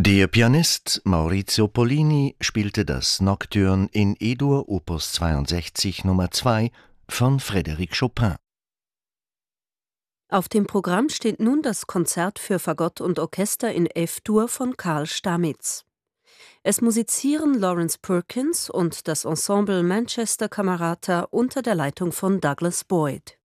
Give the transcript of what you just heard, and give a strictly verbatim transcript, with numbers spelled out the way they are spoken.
Der Pianist Maurizio Pollini spielte das Nocturne in E-Dur Opus zweiundsechzig Nummer zwei von Frédéric Chopin. Auf dem Programm steht nun das Konzert für Fagott und Orchester in F-Dur von Karl Stamitz. Es musizieren Lawrence Perkins und das Ensemble Manchester Camerata unter der Leitung von Douglas Boyd.